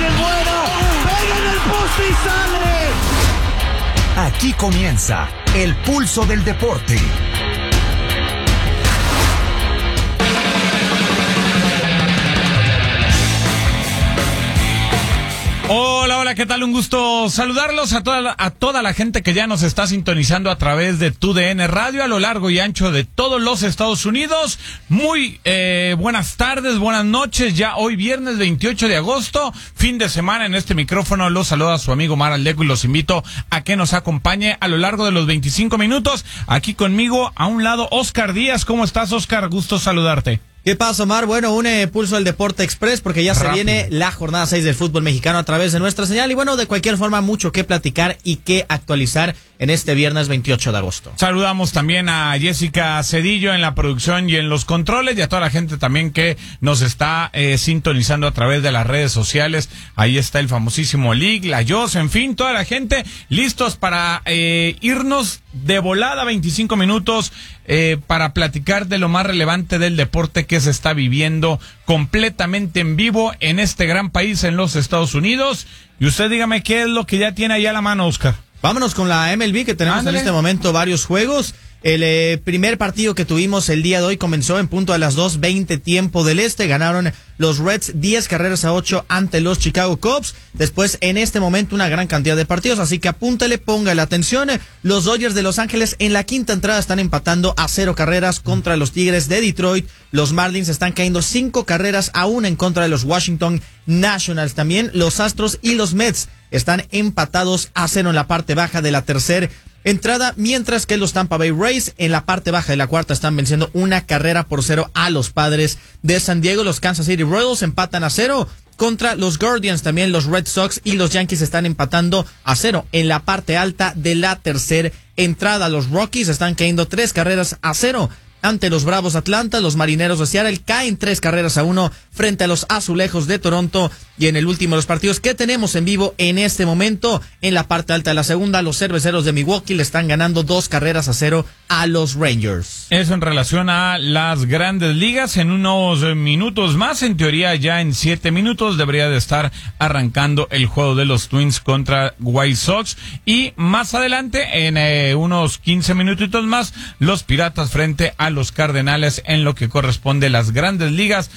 es buena. Pega en el poste y sale. Aquí comienza el pulso del deporte. Hola, ¿qué tal? Un gusto saludarlos a toda la gente que ya nos está sintonizando a través de TUDN Radio a lo largo y ancho de todos los Estados Unidos. Muy buenas tardes, buenas noches, ya hoy viernes 28 de agosto, fin de semana. En este micrófono los saluda su amigo Mar Aldeco y los invito a que nos acompañe a lo largo de los 25 minutos. Aquí conmigo, a un lado, Oscar Díaz. ¿Cómo estás, Oscar? Gusto saludarte. ¿Qué pasa, Omar? Bueno, un pulso del Deporte Express porque ya se viene la jornada 6 del fútbol mexicano a través de nuestra señal y bueno, de cualquier forma mucho que platicar y que actualizar en este viernes 28 de agosto. Saludamos también a Jessica Cedillo en la producción y en los controles y a toda la gente también que nos está sintonizando a través de las redes sociales. Ahí está el famosísimo Lig, la Jos, en fin, toda la gente listos para irnos de volada 25 minutos para platicar de lo más relevante del deporte que se está viviendo completamente en vivo en este gran país, en los Estados Unidos. Y usted dígame qué es lo que ya tiene ahí a la mano, Oscar. Vámonos con la MLB, que tenemos en este momento varios juegos. El primer partido que tuvimos el día de hoy comenzó en punto a las 2:20 tiempo del este. Ganaron los Reds 10-8 ante los Chicago Cubs. Después, en este momento, una gran cantidad de partidos, así que apúntale, póngale atención. Los Dodgers de Los Ángeles en la quinta entrada están empatando a 0 carreras contra los Tigres de Detroit. Los Marlins están cayendo 5 carreras a 1 en contra de los Washington Nationals. También los Astros y los Mets están empatados a 0 en la parte baja de la tercera entrada, mientras que los Tampa Bay Rays en la parte baja de la cuarta están venciendo 1-0 a los Padres de San Diego. Los Kansas City Royals empatan a 0 contra los Guardians. También los Red Sox y los Yankees están empatando a 0 en la parte alta de la tercera entrada. Los Rockies están cayendo 3-0 ante los Bravos de Atlanta. Los Marineros de Seattle caen 3-1 frente a los Azulejos de Toronto. Y en el último de los partidos que tenemos en vivo en este momento, en la parte alta de la segunda, los Cerveceros de Milwaukee le están ganando 2-0 a los Rangers. Eso en relación a las grandes ligas. En unos minutos más, en teoría ya en 7 minutos, debería de estar arrancando el juego de los Twins contra White Sox. Y más adelante, en unos 15 minutitos más, los Piratas frente a los Cardenales en lo que corresponde a las grandes ligas,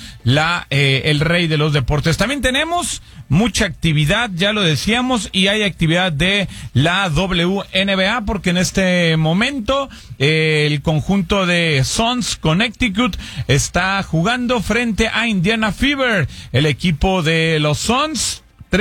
el rey de los deportes. También tenemos mucha actividad, ya lo decíamos, y hay actividad de la WNBA, porque en este momento el conjunto de Suns Connecticut está jugando frente a Indiana Fever. El equipo de los Suns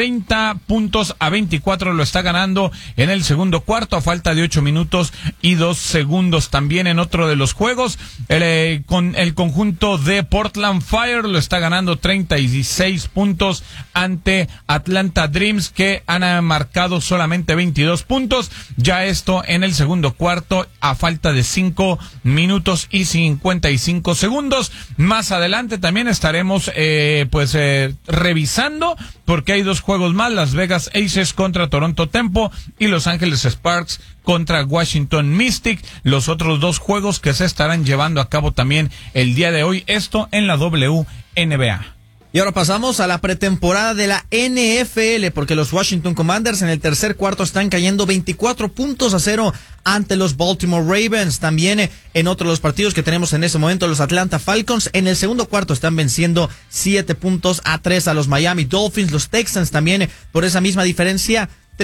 30-24 lo está ganando en el segundo cuarto a falta de 8 minutos y 2 segundos. También en otro de los juegos, con el conjunto de Portland Fire lo está ganando 36 puntos ante Atlanta Dreams, que han marcado solamente 22 puntos. Ya esto en el segundo cuarto a falta de 5 minutos y 55 segundos. Más adelante también estaremos revisando, porque hay dos juegos más: Las Vegas Aces contra Toronto Tempo y Los Ángeles Sparks contra Washington Mystic. Los otros dos juegos que se estarán llevando a cabo también el día de hoy, esto en la WNBA. Y ahora pasamos a la pretemporada de la NFL, porque los Washington Commanders en el tercer cuarto están cayendo 24-0 ante los Baltimore Ravens. También en otro de los partidos que tenemos en ese momento, los Atlanta Falcons en el segundo cuarto están venciendo 7-3 a los Miami Dolphins. Los Texans también por esa misma diferencia,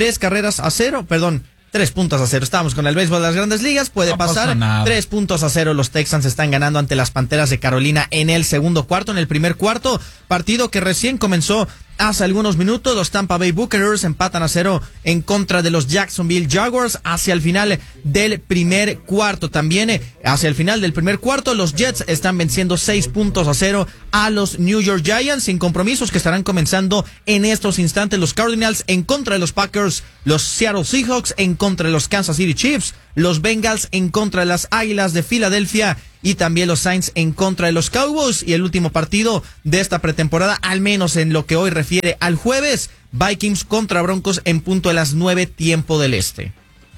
3-0. Estamos con el béisbol de las grandes ligas, puede pasar. 3-0 los Texans están ganando ante las Panteras de Carolina en el segundo cuarto. En el primer cuarto, partido que recién comenzó hace algunos minutos, los Tampa Bay Buccaneers empatan a 0 en contra de los Jacksonville Jaguars hacia el final del primer cuarto. También hacia el final del primer cuarto, los Jets están venciendo 6-0 a los New York Giants, sin compromisos que estarán comenzando en estos instantes. Los Cardinals en contra de los Packers, los Seattle Seahawks en contra de los Kansas City Chiefs, los Bengals en contra de las Águilas de Filadelfia y también los Saints en contra de los Cowboys. Y el último partido de esta pretemporada, al menos en lo que hoy refiere al jueves, Vikings contra Broncos en punto de las 9 tiempo del este.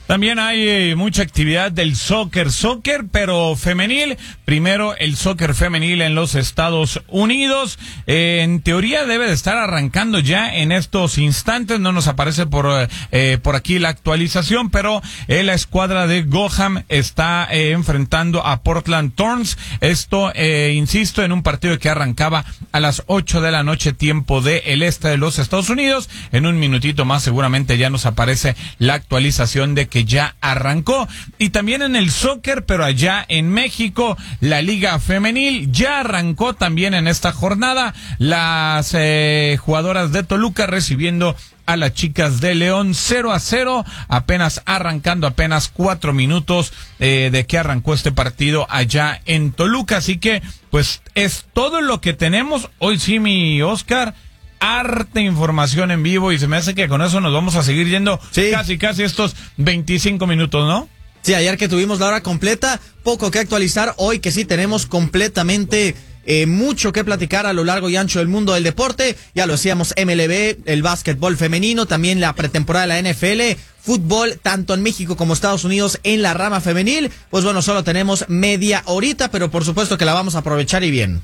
También hay mucha actividad del soccer, pero femenil. Primero, el soccer femenil en los Estados Unidos. En teoría debe de estar arrancando ya en estos instantes. No nos aparece por aquí la actualización, pero la escuadra de Gotham está enfrentando a Portland Thorns. Esto, insisto, en un partido que arrancaba a las 8 de la noche, tiempo del este de los Estados Unidos. En un minutito más seguramente ya nos aparece la actualización de que ya arrancó. Y también en el soccer, pero allá en México, la Liga Femenil ya arrancó también en esta jornada. Las jugadoras de Toluca recibiendo a las chicas de León 0-0, apenas arrancando, apenas 4 minutos de que arrancó este partido allá en Toluca. Así que, pues, es todo lo que tenemos. Hoy sí, mi Oscar, harta información en vivo, y se me hace que con eso nos vamos a seguir yendo casi estos 25 minutos, ¿no? Sí, ayer que tuvimos la hora completa, poco que actualizar. Hoy que sí tenemos completamente mucho que platicar a lo largo y ancho del mundo del deporte. Ya lo decíamos, MLB, el básquetbol femenino, también la pretemporada de la NFL, fútbol tanto en México como Estados Unidos en la rama femenil. Pues bueno, solo tenemos media horita, pero por supuesto que la vamos a aprovechar y bien.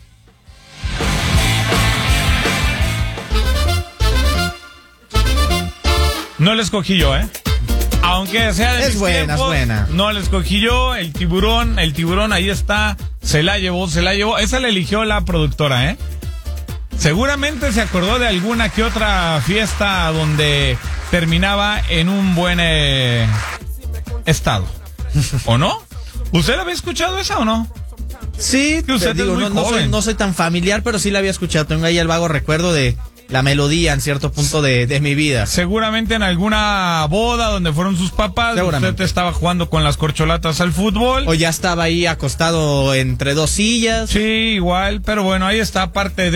No la escogí yo, aunque sea de es buena, tiempos, es buena. No la escogí yo. El tiburón ahí está, se la llevó. Esa la eligió la productora, Seguramente se acordó de alguna que otra fiesta donde terminaba en un buen estado, ¿o no? ¿Usted la había escuchado esa o no? Sí, que usted digo, no soy tan familiar, pero sí la había escuchado. Tengo ahí el vago recuerdo de la melodía en cierto punto de mi vida. Seguramente en alguna boda donde fueron sus papás, usted estaba jugando con las corcholatas al fútbol. O ya estaba ahí acostado entre dos sillas. Sí, igual, pero bueno, ahí está parte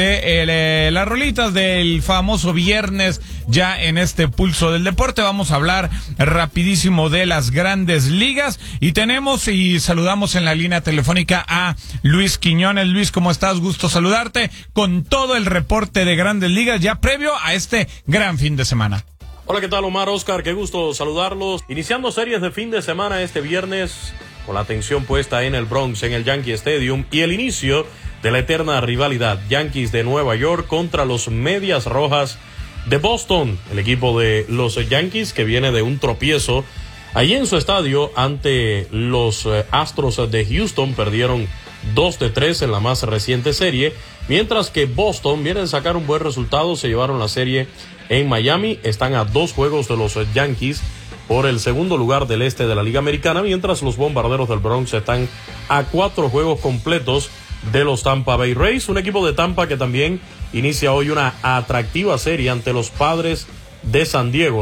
de las rolitas del famoso viernes ya en este pulso del deporte. Vamos a hablar rapidísimo de las grandes ligas y saludamos en la línea telefónica a Luis Quiñones. Luis, ¿cómo estás? Gusto saludarte con todo el reporte de grandes ligas ya previo a este gran fin de semana. Hola, ¿qué tal, Omar, Oscar? Qué gusto saludarlos. Iniciando series de fin de semana este viernes, con la atención puesta en el Bronx, en el Yankee Stadium, y el inicio de la eterna rivalidad Yankees de Nueva York contra los Medias Rojas de Boston. El equipo de los Yankees, que viene de un tropiezo allí en su estadio ante los Astros de Houston, perdieron 2-3 en la más reciente serie, mientras que Boston viene de sacar un buen resultado. Se llevaron la serie en Miami, están a 2 juegos de los Yankees por el segundo lugar del este de la Liga Americana, mientras los Bombarderos del Bronx están a 4 juegos completos de los Tampa Bay Rays, un equipo de Tampa que también inicia hoy una atractiva serie ante los Padres de San Diego,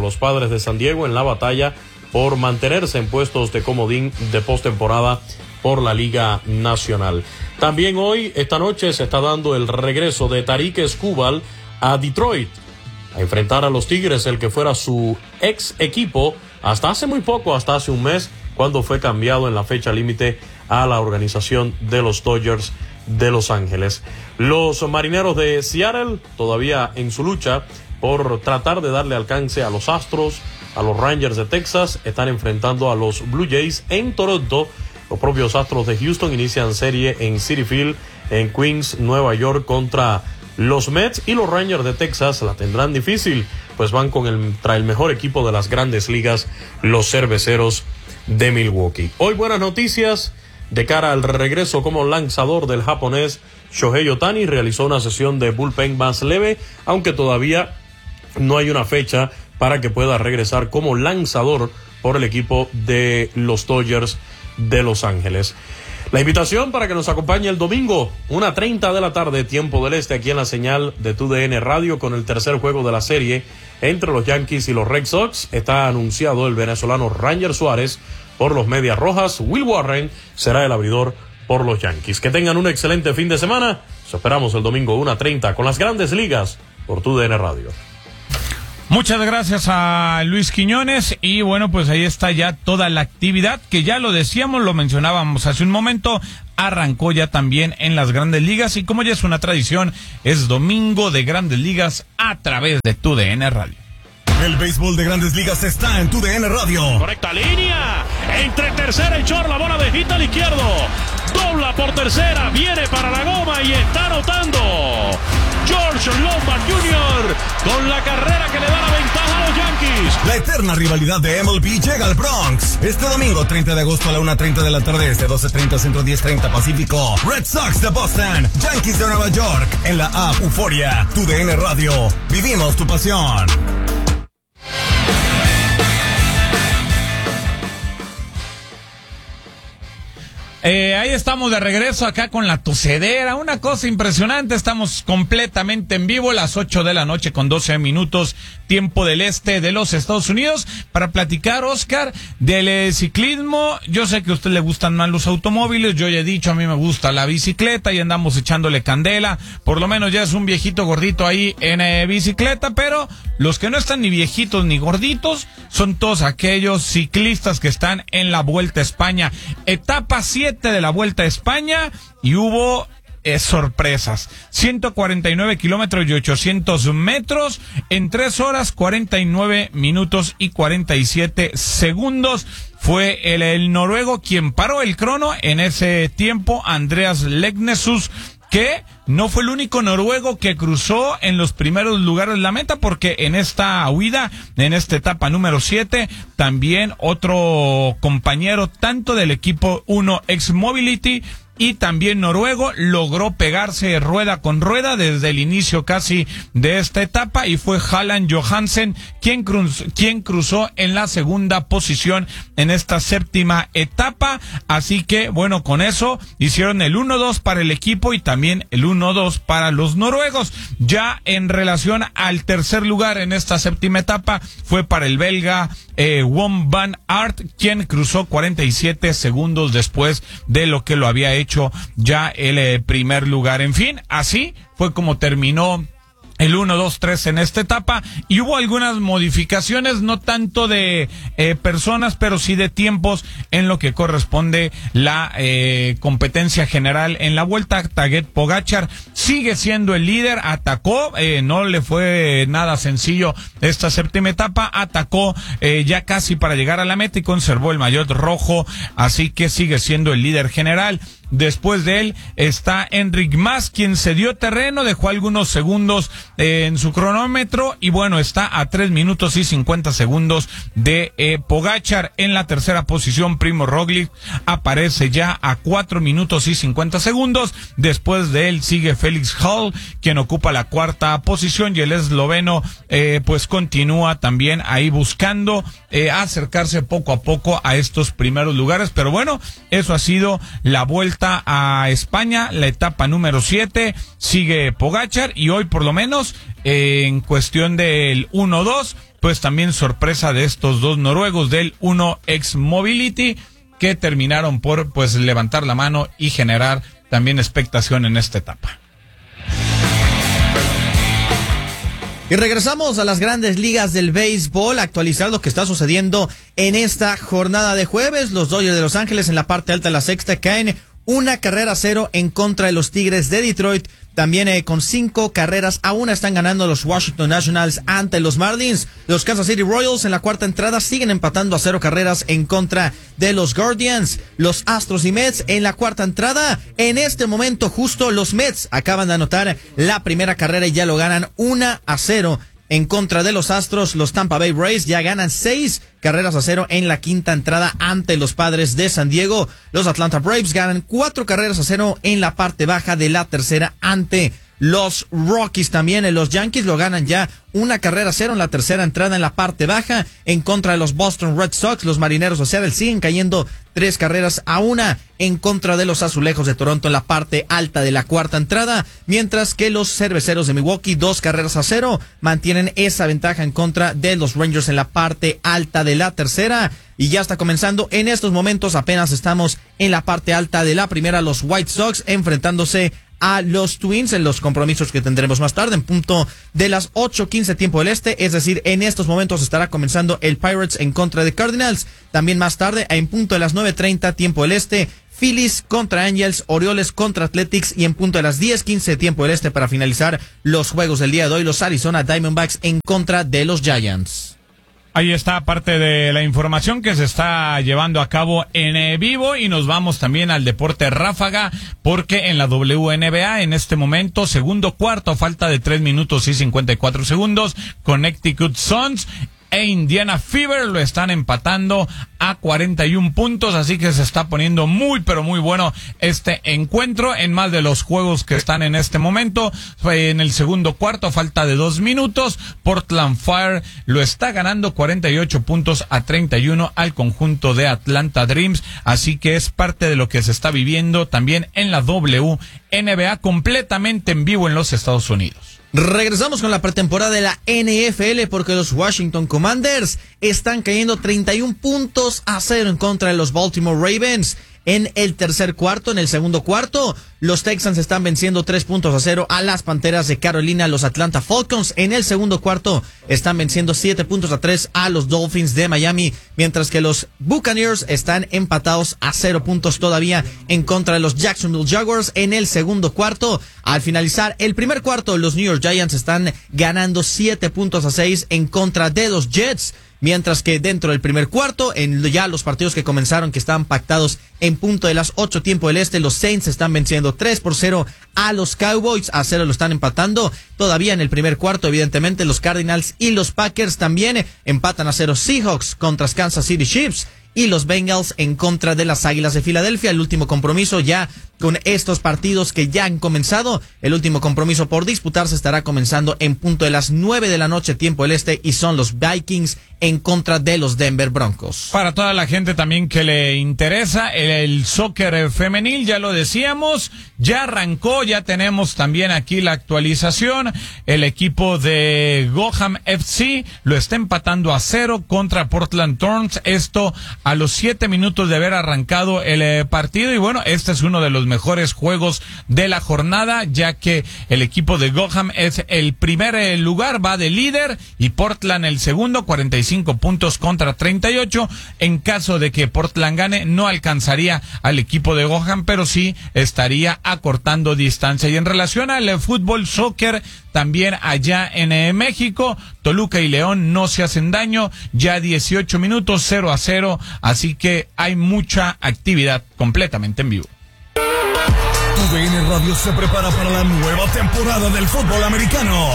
en la batalla por mantenerse en puestos de comodín de postemporada por la Liga Nacional. También hoy, esta noche, se está dando el regreso de Tarik Skubal a Detroit a enfrentar a los Tigres, el que fuera su ex equipo hasta hace muy poco, hasta hace un mes, cuando fue cambiado en la fecha límite a la organización de los Dodgers de Los Ángeles. Los Marineros de Seattle todavía en su lucha por tratar de darle alcance a los Astros, a los Rangers de Texas, están enfrentando a los Blue Jays en Toronto. Los propios Astros de Houston inician serie en Citi Field, en Queens, Nueva York, contra los Mets, y los Rangers de Texas la tendrán difícil, pues van contra el mejor equipo de las grandes ligas, los Cerveceros de Milwaukee. Hoy buenas noticias de cara al regreso como lanzador del japonés Shohei Ohtani. Realizó una sesión de bullpen más leve, aunque todavía no hay una fecha para que pueda regresar como lanzador por el equipo de los Dodgers de Los Ángeles. La invitación para que nos acompañe el domingo, 1:30 de la tarde, tiempo del este, aquí en la señal de TUDN Radio, con el tercer juego de la serie entre los Yankees y los Red Sox. Está anunciado el venezolano Ranger Suárez por los Medias Rojas. Will Warren será el abridor por los Yankees. Que tengan un excelente fin de semana. Nos esperamos el domingo 1:30 con las grandes ligas por TUDN Radio. Muchas gracias a Luis Quiñones, y bueno, pues ahí está ya toda la actividad que ya lo decíamos, lo mencionábamos hace un momento, arrancó ya también en las grandes ligas, y como ya es una tradición, es domingo de grandes ligas a través de TUDN Radio. El béisbol de Grandes Ligas está en TUDN Radio. Correcta línea. Entre tercera y short, la bola de hit al izquierdo. Dobla por tercera, viene para la goma y está anotando George Lombard Jr. con la carrera que le da la ventaja a los Yankees. La eterna rivalidad de MLB llega al Bronx. Este domingo 30 de agosto a la 1:30 de la tarde, de 12:30 Centro, 10:30 Pacífico. Red Sox de Boston, Yankees de Nueva York, en la app Euforia. TUDN Radio, vivimos tu pasión. Ahí estamos de regreso acá con la tosedera, una cosa impresionante, estamos completamente en vivo, las 8 de la noche con 12 minutos, tiempo del este de los Estados Unidos, para platicar, Oscar, del ciclismo. Yo sé que a usted le gustan más los automóviles, yo ya he dicho, a mí me gusta la bicicleta y andamos echándole candela, por lo menos ya es un viejito gordito ahí en bicicleta, pero los que no están ni viejitos ni gorditos son todos aquellos ciclistas que están en la Vuelta a España, etapa 7 de la Vuelta a España, y hubo sorpresas. 149 kilómetros y 800 metros en 3 horas, 49 minutos y 47 segundos. Fue el noruego quien paró el crono en ese tiempo, Andreas Legnesus, que no fue el único noruego que cruzó en los primeros lugares de la meta, porque en esta huida, en esta etapa número 7, también otro compañero tanto del equipo 1 X-Mobility y también noruego logró pegarse rueda con rueda desde el inicio casi de esta etapa, y fue Halland Johansen quien cruzó en la segunda posición en esta séptima etapa. Así que bueno, con eso hicieron el 1-2 para el equipo y también el 1-2 para los noruegos. Ya en relación al tercer lugar en esta séptima etapa fue para el belga Wout van Aert, quien cruzó 47 segundos después de lo que lo había hecho ya el primer lugar. En fin, así fue como terminó el 1, 2, 3 en esta etapa, y hubo algunas modificaciones, no tanto de personas, pero sí de tiempos en lo que corresponde la competencia general en la vuelta. Tadej Pogačar sigue siendo el líder, atacó, no le fue nada sencillo esta séptima etapa, atacó ya casi para llegar a la meta y conservó el maillot rojo, así que sigue siendo el líder general. Después de él está Enric Mas, quien se dio terreno, dejó algunos segundos en su cronómetro y bueno, está a 3 minutos y 50 segundos de Pogačar. En la tercera posición, Primo Roglic aparece ya a 4 minutos y 50 segundos. Después de él sigue Felix Hall, quien ocupa la cuarta posición, y el esloveno pues continúa también ahí buscando acercarse poco a poco a estos primeros lugares. Pero bueno, eso ha sido la Vuelta a España, la etapa número 7, sigue Pogačar, y hoy por lo menos en cuestión del 1-2, pues también sorpresa de estos dos noruegos del 1 X-Mobility, que terminaron por pues levantar la mano y generar también expectación en esta etapa. Y regresamos a las grandes ligas del béisbol, actualizar lo que está sucediendo en esta jornada de jueves. Los Dodgers de Los Ángeles en la parte alta de la sexta caen 1-0 en contra de los Tigres de Detroit. También con 5-1 están ganando los Washington Nationals ante los Marlins. Los Kansas City Royals en la cuarta entrada siguen empatando a 0 carreras en contra de los Guardians. Los Astros y Mets en la cuarta entrada. En este momento justo los Mets acaban de anotar la primera carrera y ya lo ganan 1-0 en contra de los Astros. Los Tampa Bay Rays ya ganan 6-0 en la quinta entrada ante los Padres de San Diego. Los Atlanta Braves ganan 4-0 en la parte baja de la tercera ante los Rockies. También los Yankees lo ganan ya 1-0 en la tercera entrada en la parte baja en contra de los Boston Red Sox. Los Marineros de Seattle siguen cayendo 3-1 en contra de los Azulejos de Toronto en la parte alta de la cuarta entrada, mientras que los Cerveceros de Milwaukee 2-0 mantienen esa ventaja en contra de los Rangers en la parte alta de la tercera. Y ya está comenzando en estos momentos, apenas estamos en la parte alta de la primera, los White Sox enfrentándose a los Twins en los compromisos que tendremos más tarde, en punto de las 8:15 tiempo del este, es decir, en estos momentos estará comenzando el Pirates en contra de Cardinals. También más tarde, en punto de las 9:30 tiempo del este, Phillies contra Angels, Orioles contra Athletics, y en punto de las 10:15 tiempo del este para finalizar los juegos del día de hoy, los Arizona Diamondbacks en contra de los Giants. Ahí está parte de la información que se está llevando a cabo en vivo, y nos vamos también al deporte ráfaga, porque en la WNBA en este momento, segundo cuarto, falta de 3 minutos y 54 segundos, Connecticut Suns e Indiana Fever lo están empatando a 41 puntos, así que se está poniendo muy pero muy bueno este encuentro. En más de los juegos que están en este momento, en el segundo cuarto, falta de 2 minutos, Portland Fire lo está ganando 48 puntos a 31 al conjunto de Atlanta Dreams, así que es parte de lo que se está viviendo también en la WNBA, completamente en vivo en los Estados Unidos. Regresamos con la pretemporada de la NFL, porque los Washington Commanders están cayendo 31-0 en contra de los Baltimore Ravens en el tercer cuarto. En el segundo cuarto, los Texans están venciendo 3-0 a las Panteras de Carolina. Los Atlanta Falcons en el segundo cuarto están venciendo 7-3 a los Dolphins de Miami, mientras que los Buccaneers están empatados a 0 puntos todavía en contra de los Jacksonville Jaguars en el segundo cuarto. Al finalizar el primer cuarto, los New York Giants están ganando 7-6 en contra de los Jets. Mientras que dentro del primer cuarto, en ya los partidos que comenzaron, que estaban pactados en punto de las 8 tiempo del este, los Saints están venciendo 3-0 a los Cowboys, a 0 lo están empatando. Todavía en el primer cuarto, evidentemente, los Cardinals y los Packers también empatan a 0. Seahawks contra Kansas City Chiefs y los Bengals en contra de las Águilas de Filadelfia. El último compromiso ya con estos partidos que ya han comenzado. El último compromiso por disputarse estará comenzando en punto de las 9 de la noche tiempo del este, y son los Vikings en contra de los Denver Broncos. Para toda la gente también que le interesa el soccer femenil, ya lo decíamos, ya arrancó, ya tenemos también aquí la actualización. El equipo de Gotham FC lo está empatando a 0 contra Portland Thorns, esto a los 7 minutos de haber arrancado el partido. Y bueno, este es uno de los mejores juegos de la jornada, ya que el equipo de Gotham es el primer lugar, va de líder, y Portland el segundo, 45 puntos contra 38. En caso de que Portland gane, no alcanzaría al equipo de Gotham, pero sí estaría acortando distancia. Y en relación al fútbol soccer, también allá en México, Toluca y León no se hacen daño, ya 18 minutos, 0-0, así que hay mucha actividad completamente en vivo. TUDN Radio se prepara para la nueva temporada del fútbol americano.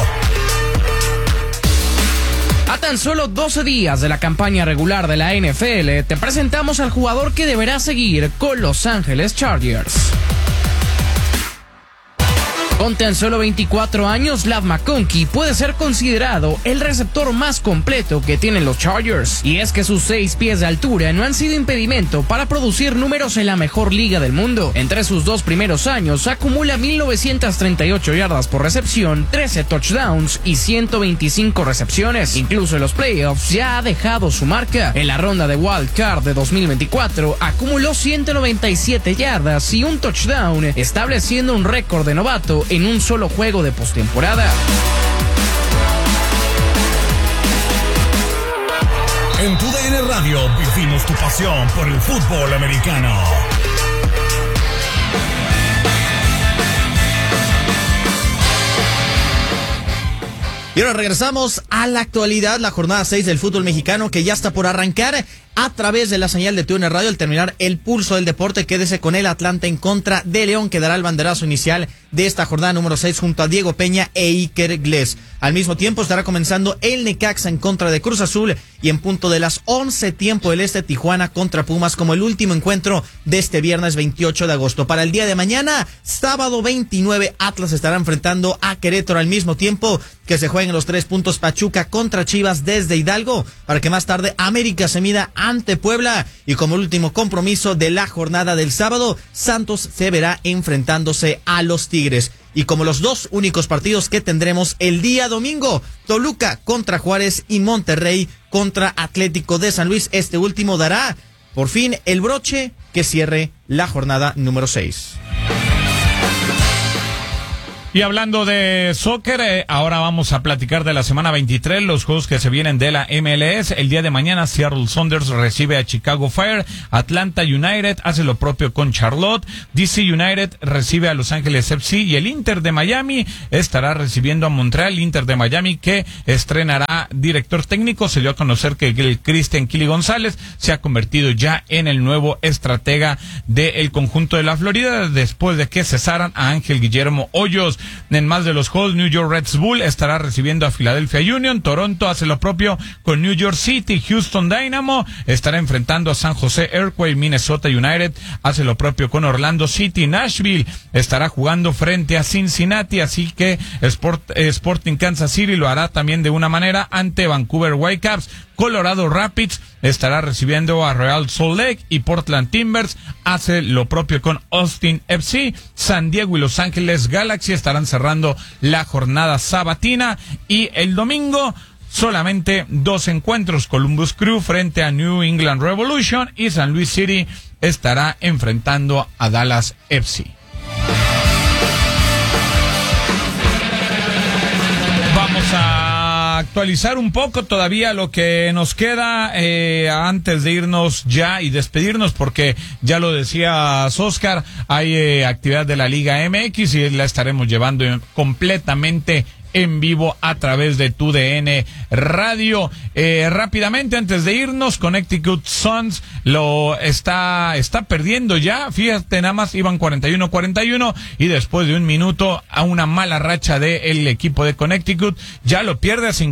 A tan solo 12 días de la campaña regular de la NFL, te presentamos al jugador que deberá seguir con Los Ángeles Chargers. Con tan solo 24 años, Ladd McConkey puede ser considerado el receptor más completo que tienen los Chargers. Y es que sus 6 pies de altura no han sido impedimento para producir números en la mejor liga del mundo. Entre sus 2 primeros años, acumula 1,938 yardas por recepción, 13 touchdowns y 125 recepciones. Incluso en los playoffs ya ha dejado su marca. En la ronda de Wild Card de 2024, acumuló 197 yardas y un touchdown, estableciendo un récord de novato en un solo juego de postemporada. En TUDN Radio vivimos tu pasión por el fútbol americano. Y ahora regresamos a la actualidad, la jornada 6 del fútbol mexicano, que ya está por arrancar a través de la señal de TUDN Radio. Al terminar el pulso del deporte, quédese con el Atlanta en contra de León, que dará el banderazo inicial de esta jornada número 6 junto a Diego Peña e Iker Gles. Al mismo tiempo estará comenzando el Necaxa en contra de Cruz Azul, y en punto de las 11 tiempo del este, Tijuana contra Pumas como el último encuentro de este viernes 28 de agosto. Para el día de mañana, sábado 29, Atlas estará enfrentando a Querétaro al mismo tiempo que se jueguen los 3 puntos Pachuca contra Chivas desde Hidalgo, para que más tarde América se mida ante Puebla, y como último compromiso de la jornada del sábado, Santos se verá enfrentándose a los Tigres. Y como los 2 únicos partidos que tendremos el día domingo, Toluca contra Juárez y Monterrey contra Atlético de San Luis. Este último dará por fin el broche que cierre la jornada número 6. Y hablando de soccer, ahora vamos a platicar de la semana 23, los juegos que se vienen de la MLS. El día de mañana, Seattle Sounders recibe a Chicago Fire, Atlanta United hace lo propio con Charlotte, DC United recibe a Los Ángeles FC y el Inter de Miami estará recibiendo a Montreal. Inter de Miami que estrenará director técnico. Se dio a conocer que el Cristian Kili González se ha convertido ya en el nuevo estratega del conjunto de la Florida después de que cesaran a Ángel Guillermo Hoyos. En más de los juegos, New York Red Bull estará recibiendo a Philadelphia Union, Toronto hace lo propio con New York City, Houston Dynamo estará enfrentando a San José Earthquake, Minnesota United hace lo propio con Orlando City, Nashville estará jugando frente a Cincinnati, así que Sporting Kansas City lo hará también de una manera ante Vancouver Whitecaps. Colorado Rapids estará recibiendo a Real Salt Lake y Portland Timbers hace lo propio con Austin FC. San Diego y Los Ángeles Galaxy estarán cerrando la jornada sabatina y el domingo solamente 2 encuentros. Columbus Crew frente a New England Revolution y San Luis City estará enfrentando a Dallas FC. Vamos a actualizar un poco todavía lo que nos queda antes de irnos ya y despedirnos, porque ya lo decía Oscar, hay actividad de la Liga MX y la estaremos llevando completamente en vivo a través de TUDN Radio. Rápidamente, antes de irnos, Connecticut Suns lo está perdiendo ya. Fíjate, nada más iban 41-41 y después de un minuto a una mala racha del equipo de Connecticut ya lo pierde a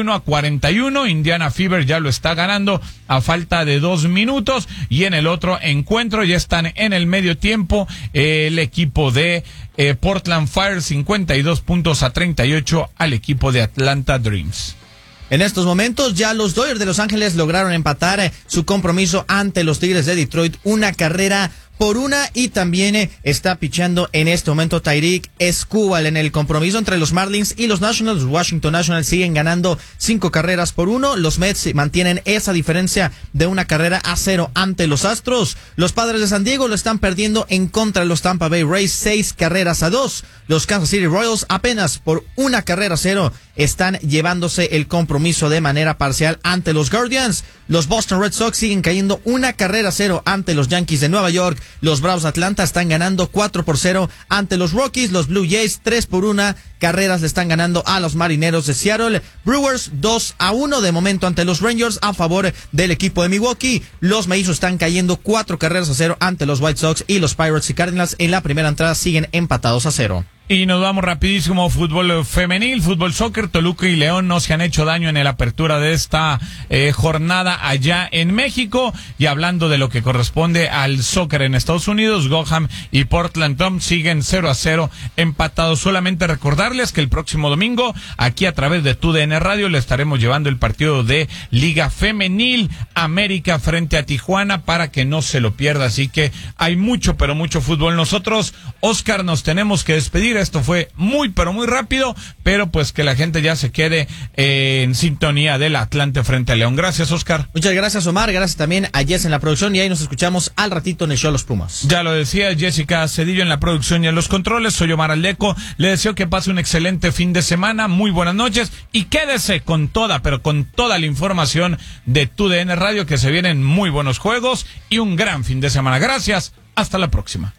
51-41. Indiana Fever ya lo está ganando a falta de 2 minutos y en el otro encuentro ya están en el medio tiempo el equipo de Portland Fire 52 puntos a 38 al equipo de Atlanta Dreams. En estos momentos ya los Dodgers de Los Ángeles lograron empatar su compromiso ante los Tigres de Detroit 1-1 y también está pichando en este momento Tyreek Skubal. En el compromiso entre los Marlins y los Nationals, Washington Nationals siguen ganando 5-1. Los Mets mantienen esa diferencia de 1-0 ante los Astros. Los Padres de San Diego lo están perdiendo en contra de los Tampa Bay Rays 6-2. Los Kansas City Royals apenas por 1-0 están llevándose el compromiso de manera parcial ante los Guardians. Los Boston Red Sox siguen cayendo 1-0 ante los Yankees de Nueva York. Los Bravos de Atlanta están ganando 4-0 ante los Rockies. Los Blue Jays 3-1 carreras le están ganando a los Marineros de Seattle. Brewers 2-1 de momento ante los Rangers a favor del equipo de Milwaukee. Los Mellizos están cayendo 4-0 ante los White Sox y los Pirates y Cardinals en la primera entrada siguen empatados a 0. Y nos vamos rapidísimo, fútbol femenil, fútbol soccer. Toluca y León no se han hecho daño en la apertura de esta jornada allá en México. Y hablando de lo que corresponde al soccer en Estados Unidos, Gotham y Portland Tom siguen 0-0 empatados. Solamente recordarles que el próximo domingo, aquí a través de TUDN Radio, le estaremos llevando el partido de Liga Femenil América frente a Tijuana para que no se lo pierda. Así que hay mucho, pero mucho fútbol. Nosotros, Oscar, nos tenemos que despedir. Esto fue muy, pero muy rápido, pero pues que la gente ya se quede en sintonía del Atlante frente a León. Gracias, Oscar. Muchas gracias, Omar. Gracias también a Jess en la producción y ahí nos escuchamos al ratito en el show Los Pumas. Ya lo decía Jessica Cedillo en la producción y en los controles. Soy Omar Aldeco. Le deseo que pase un excelente fin de semana. Muy buenas noches y quédese con toda, pero con toda la información de TUDN Radio, que se vienen muy buenos juegos y un gran fin de semana. Gracias. Hasta la próxima.